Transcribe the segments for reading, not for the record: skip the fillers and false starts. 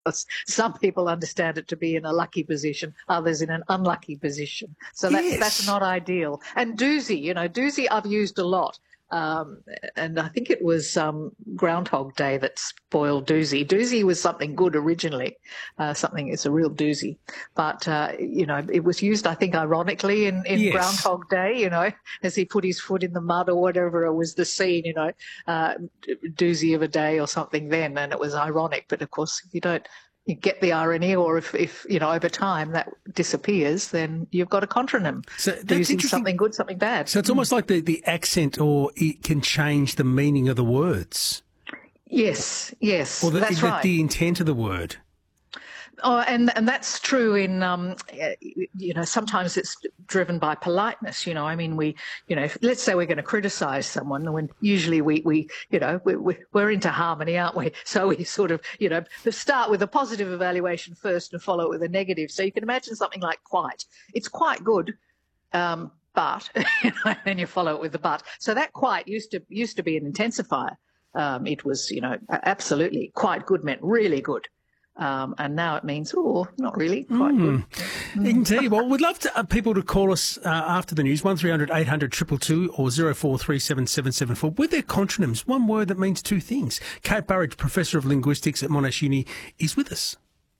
Some people understand it to be in a lucky position, others in an unlucky position. So that's not ideal. And doozy, doozy I've used a lot. And I think it was Groundhog Day that spoiled doozy. Doozy was something good originally. It's a real doozy. But, it was used, I think, ironically in Yes. Groundhog Day, as he put his foot in the mud or whatever it was the scene, doozy of a day or something then. And it was ironic. But, of course, if you get the irony, or if over time that disappears, then you've got a contronym. So using something good, something bad. So it's almost like the accent, or it can change the meaning of the words. Yes, or that's right. The intent of the word. Oh, and that's true in, sometimes it's driven by politeness. Let's say we're going to criticise someone, when usually we're into harmony, aren't we? So we sort of, start with a positive evaluation first and follow it with a negative. So you can imagine something like quite. It's quite good, but, and you follow it with the but. So that quite used to be an intensifier. It was, absolutely quite good meant really good. And now it means, not really, quite good. Indeed. Well, we'd love people to call us after the news, 1300 800 222 or 0437 774 with their contronyms, one word that means two things. Kate Burridge, Professor of Linguistics at Monash Uni, is with us.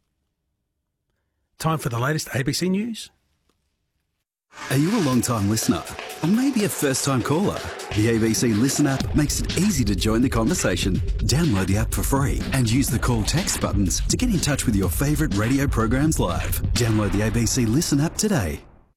Time for the latest ABC News. Are you a long-time listener? Or maybe a first-time caller? The ABC Listen app makes it easy to join the conversation. Download the app for free and use the call text buttons to get in touch with your favourite radio programs live. Download the ABC Listen app today.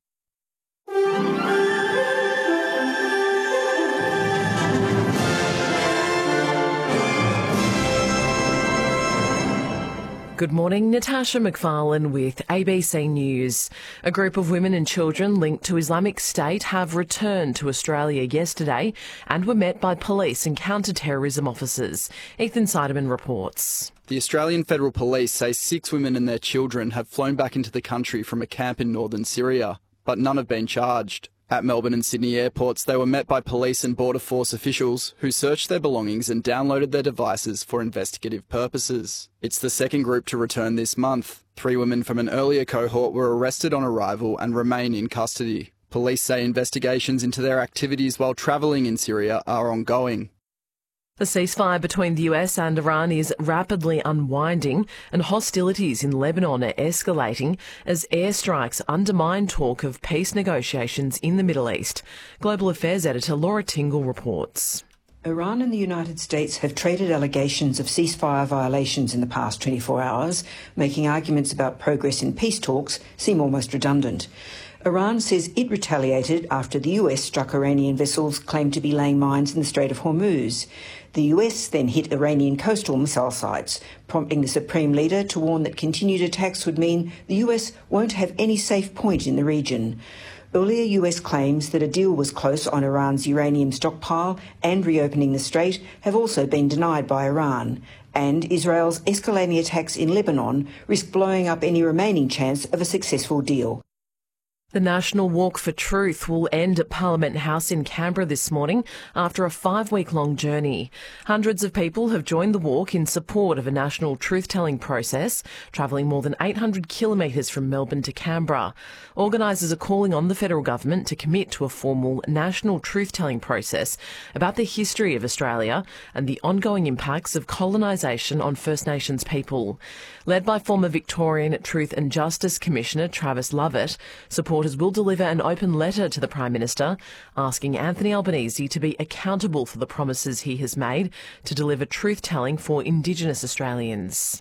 Good morning, Natasha McFarlane with ABC News. A group of women and children linked to Islamic State have returned to Australia yesterday and were met by police and counter-terrorism officers. Ethan Seidemann reports. The Australian Federal Police say 6 women and their children have flown back into the country from a camp in northern Syria, but none have been charged. At Melbourne and Sydney airports, they were met by police and Border Force officials who searched their belongings and downloaded their devices for investigative purposes. It's the second group to return this month. 3 women from an earlier cohort were arrested on arrival and remain in custody. Police say investigations into their activities while travelling in Syria are ongoing. The ceasefire between the US and Iran is rapidly unwinding, and hostilities in Lebanon are escalating as airstrikes undermine talk of peace negotiations in the Middle East. Global Affairs editor Laura Tingle reports. Iran and the United States have traded allegations of ceasefire violations in the past 24 hours, making arguments about progress in peace talks seem almost redundant. Iran says it retaliated after the US struck Iranian vessels claimed to be laying mines in the Strait of Hormuz. The US then hit Iranian coastal missile sites, prompting the Supreme Leader to warn that continued attacks would mean the US won't have any safe point in the region. Earlier US claims that a deal was close on Iran's uranium stockpile and reopening the strait have also been denied by Iran. And Israel's escalating attacks in Lebanon risk blowing up any remaining chance of a successful deal. The National Walk for Truth will end at Parliament House in Canberra this morning after a 5-week-long journey. Hundreds of people have joined the walk in support of a national truth-telling process, travelling more than 800 kilometres from Melbourne to Canberra. Organisers are calling on the federal government to commit to a formal national truth-telling process about the history of Australia and the ongoing impacts of colonisation on First Nations people. Led by former Victorian Truth and Justice Commissioner Travis Lovett, supporters will deliver an open letter to the Prime Minister asking Anthony Albanese to be accountable for the promises he has made to deliver truth-telling for Indigenous Australians.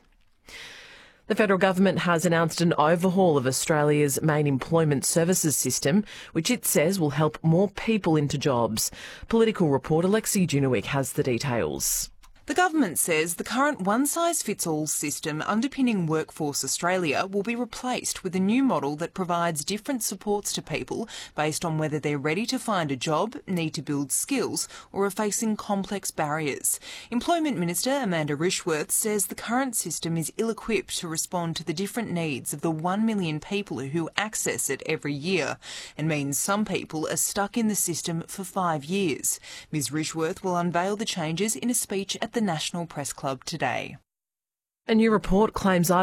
The federal government has announced an overhaul of Australia's main employment services system, which it says will help more people into jobs. Political reporter Lexi Junowick has the details. The government says the current one-size-fits-all system underpinning Workforce Australia will be replaced with a new model that provides different supports to people based on whether they're ready to find a job, need to build skills, or are facing complex barriers. Employment Minister Amanda Rishworth says the current system is ill-equipped to respond to the different needs of the 1 million people who access it every year, and means some people are stuck in the system for 5 years. Ms Rishworth will unveil the changes in a speech at the National Press Club today. A new report claims